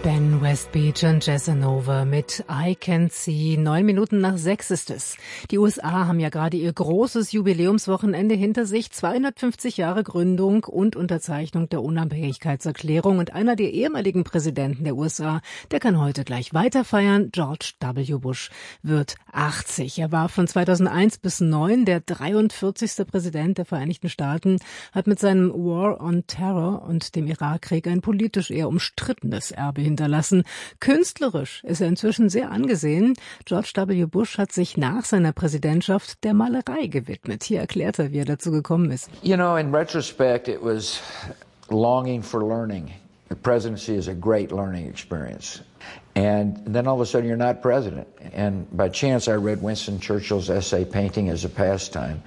Ben Westbeach und Jazzanova mit I Can See. 9:09 ist es. Die USA haben ja gerade ihr großes Jubiläumswochenende hinter sich. 250 Jahre Gründung und Unterzeichnung der Unabhängigkeitserklärung. Und einer der ehemaligen Präsidenten der USA, der kann heute gleich weiter feiern. George W. Bush wird 80. Er war von 2001 bis 2009 der 43. Präsident der Vereinigten Staaten, hat mit seinem War on Terror und dem Irakkrieg ein politisch eher umstrittenes Erbe hinterlassen. Künstlerisch ist er inzwischen sehr angesehen. George W. Bush hat sich nach seiner Präsidentschaft der Malerei gewidmet. Hier erklärt er, wie er dazu gekommen ist. You know, in retrospect, it was longing for learning. The presidency is a great learning experience. And then all of a sudden you're not president. And by chance I read Winston Churchill's essay, Painting as a Pastime.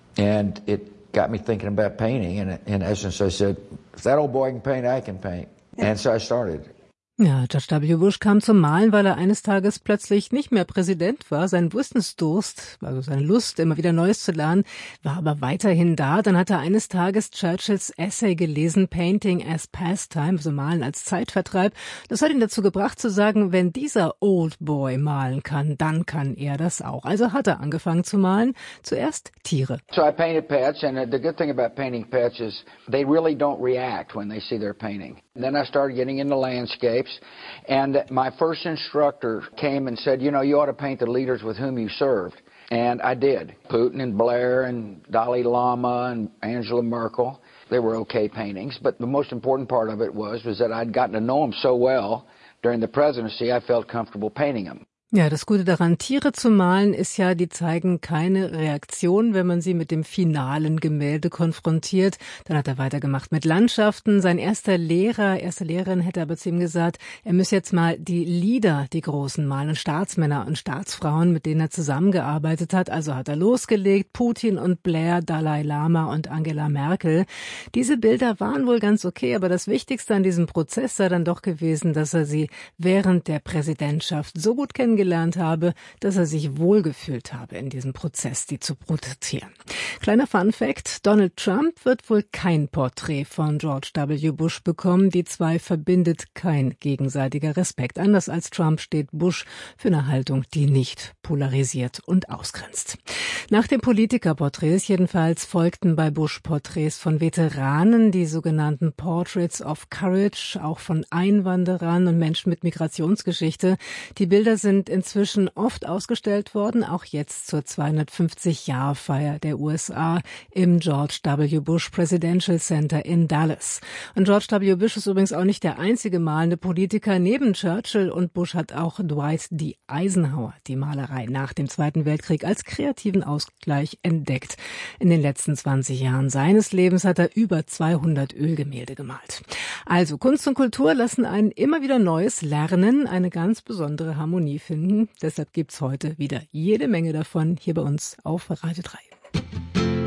And it got me thinking about painting. And in essence I said, if that old boy can paint, I can paint. And so I started. Ja, George W. Bush kam zum Malen, weil er eines Tages plötzlich nicht mehr Präsident war. Sein Wissensdurst, also seine Lust, immer wieder Neues zu lernen, war aber weiterhin da. Dann hat er eines Tages Churchills Essay gelesen, Painting as Pastime, also Malen als Zeitvertreib. Das hat ihn dazu gebracht zu sagen, wenn dieser Old Boy malen kann, dann kann er das auch. Also hat er angefangen zu malen. Zuerst Tiere. So I painted pets, and the good thing about painting pets is they really don't react when they see their painting. And then I started getting into landscapes. And my first instructor came and said, you know, you ought to paint the leaders with whom you served. And I did. Putin and Blair and Dalai Lama and Angela Merkel. They were okay paintings. But the most important part of it was that I'd gotten to know them so well during the presidency, I felt comfortable painting them. Ja, das Gute daran, Tiere zu malen, ist ja, die zeigen keine Reaktion, wenn man sie mit dem finalen Gemälde konfrontiert. Dann hat er weitergemacht mit Landschaften. Sein erste Lehrerin hätte aber zu ihm gesagt, er müsse jetzt mal die Leader, die Großen malen, Staatsmänner und Staatsfrauen, mit denen er zusammengearbeitet hat. Also hat er losgelegt, Putin und Blair, Dalai Lama und Angela Merkel. Diese Bilder waren wohl ganz okay, aber das Wichtigste an diesem Prozess sei dann doch gewesen, dass er sie während der Präsidentschaft so gut kennengelernt habe, dass er sich wohlgefühlt habe in diesem Prozess, die zu produzieren. Kleiner Fun-Fact, Donald Trump wird wohl kein Porträt von George W. Bush bekommen. Die zwei verbindet kein gegenseitiger Respekt. Anders als Trump steht Bush für eine Haltung, die nicht polarisiert und ausgrenzt. Nach den Politikerporträts jedenfalls folgten bei Bush Porträts von Veteranen, die sogenannten Portraits of Courage, auch von Einwanderern und Menschen mit Migrationsgeschichte. Die Bilder sind inzwischen oft ausgestellt worden, auch jetzt zur 250-Jahr-Feier der USA im George W. Bush Presidential Center in Dallas. Und George W. Bush ist übrigens auch nicht der einzige malende Politiker. Neben Churchill und Bush hat auch Dwight D. Eisenhower die Malerei nach dem Zweiten Weltkrieg als kreativen Ausgleich entdeckt. In den letzten 20 Jahren seines Lebens hat er über 200 Ölgemälde gemalt. Also Kunst und Kultur lassen einen immer wieder Neues lernen, eine ganz besondere Harmonie finden. Deshalb gibt's heute wieder jede Menge davon hier bei uns auf Radio 3.